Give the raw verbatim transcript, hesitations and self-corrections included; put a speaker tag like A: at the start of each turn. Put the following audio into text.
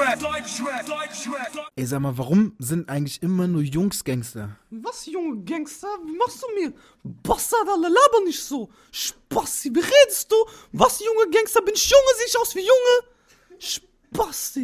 A: Deutschrap, Deutschrap, Deutschrap.
B: Ey, sag mal, warum sind eigentlich immer nur Jungs Gangster?
C: Was, junge Gangster? Wie machst du mir? Bastard, alle laber nicht so. Spasti, wie redest du? Was, junge Gangster? Bin ich Junge? Sehe ich aus wie Junge? Spasti.